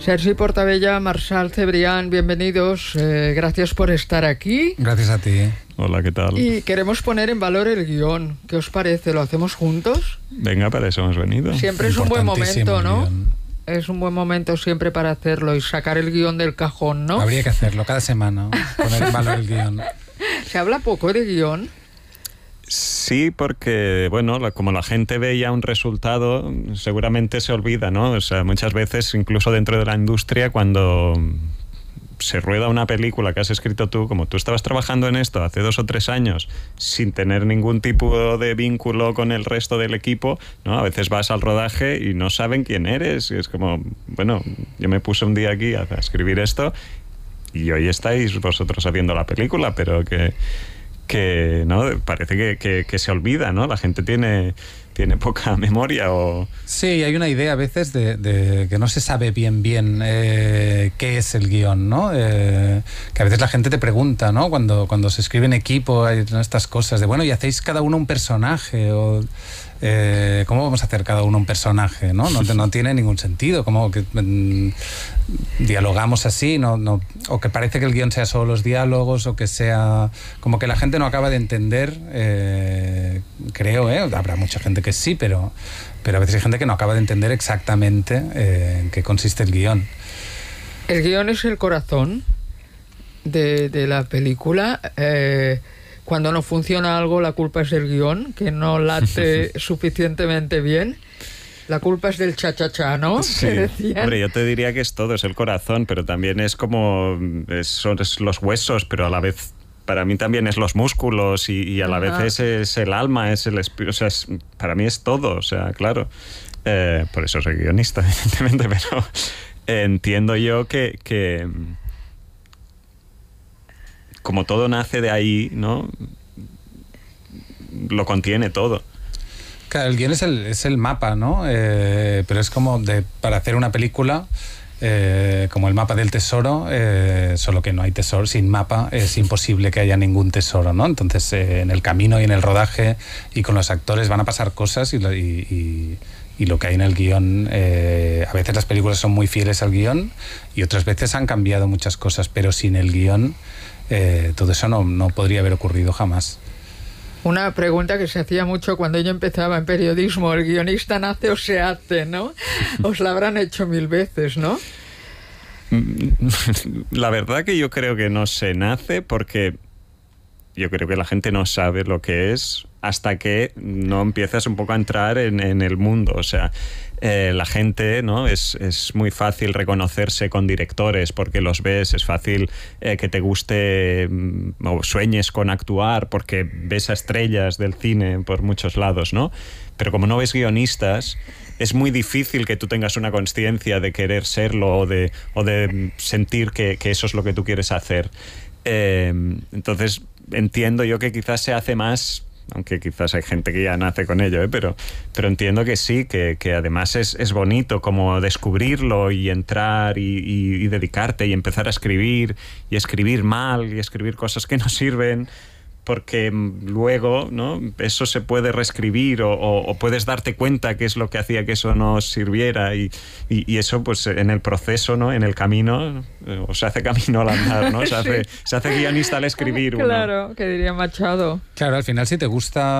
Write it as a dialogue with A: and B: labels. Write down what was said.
A: Sergi Portabella, Marçal Cebrián, bienvenidos. Gracias por estar aquí.
B: Gracias a ti.
C: Hola, ¿qué tal?
A: Y queremos poner en valor el guión. ¿Qué os parece? ¿Lo hacemos juntos?
C: Venga, para eso hemos venido.
A: Siempre es un buen momento, ¿no? Es un buen momento siempre para hacerlo y sacar el guión del cajón, ¿no?
B: Habría que hacerlo cada semana, poner en valor el guión.
A: ¿Se habla poco de guión?
C: Sí, porque, bueno, como la gente ve ya un resultado, seguramente se olvida, ¿no? O sea, muchas veces, incluso dentro de la industria, cuando se rueda una película que has escrito tú, como tú estabas trabajando en esto hace 2 o 3 años, sin tener ningún tipo de vínculo con el resto del equipo, ¿no? A veces vas al rodaje y no saben quién eres, y es como, bueno, yo me puse un día aquí a escribir esto, y hoy estáis vosotros haciendo la película, pero que no parece que se olvida, ¿no? La gente tiene poca memoria o...
B: Sí, hay una idea a veces de que no se sabe bien qué es el guión, ¿no? Que a veces la gente te pregunta, ¿no? Cuando se escribe en equipo hay estas cosas de, bueno, ¿y hacéis cada uno un personaje? O ¿cómo vamos a hacer cada uno un personaje? No tiene ningún sentido. Como que dialogamos así, o que parece que el guión sea solo los diálogos, o que sea... Como que la gente no acaba de entender, creo, habrá mucha gente que sí, pero a veces hay gente que no acaba de entender exactamente en qué consiste el guión.
A: El guión es el corazón de la película. Cuando no funciona algo, la culpa es del guión, que no late suficientemente bien. La culpa es del cha-cha-cha, ¿no?
C: Sí. Hombre, yo te diría que es todo, es el corazón, pero también es como... son los huesos, pero a la vez... Para mí también es los músculos y a la vez es el alma, es el espíritu, o sea, para mí es todo, o sea, claro. Por eso soy guionista, evidentemente, pero entiendo yo que como todo nace de ahí, ¿no? Lo contiene todo.
B: Claro, el guión es el mapa, ¿no? Pero es como para hacer una película... como el mapa del tesoro, solo que no hay tesoro. Sin mapa es imposible que haya ningún tesoro, ¿no? Entonces en el camino y en el rodaje y con los actores van a pasar cosas y lo que hay en el guión, a veces las películas son muy fieles al guión y otras veces han cambiado muchas cosas, pero sin el guión todo eso no podría haber ocurrido jamás.
A: Una pregunta que se hacía mucho cuando yo empezaba en periodismo: ¿el guionista nace o se hace, no? Os la habrán hecho 1000 veces, ¿no?
C: La verdad que yo creo que no se nace, porque yo creo que la gente no sabe lo que es hasta que no empiezas un poco a entrar en el mundo. O sea, la gente, ¿no? Es muy fácil reconocerse con directores porque los ves, es fácil que te guste o sueñes con actuar porque ves a estrellas del cine por muchos lados, ¿no? Pero como no ves guionistas, es muy difícil que tú tengas una consciencia de querer serlo o de sentir que eso es lo que tú quieres hacer. Entonces entiendo yo que quizás se hace más, aunque quizás hay gente que ya nace con ello, pero entiendo que sí, que además es bonito como descubrirlo y entrar y dedicarte y empezar a escribir y escribir mal y escribir cosas que no sirven, porque luego, ¿no? Eso se puede reescribir o puedes darte cuenta qué es lo que hacía que eso no sirviera y eso pues en el proceso, ¿no? En el camino, o se hace camino al andar, ¿no? Se hace guionista al escribir.
A: Claro, que diría Machado.
B: Claro, al final si te gusta